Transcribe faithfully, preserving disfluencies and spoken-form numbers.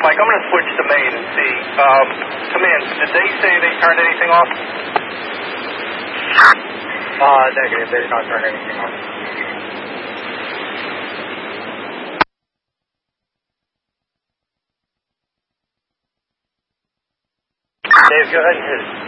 Mike, I'm going to switch to main and see. Um, command, did they say they turned anything off? Uh, negative. They did not turn anything off. Dave, go ahead and hit it.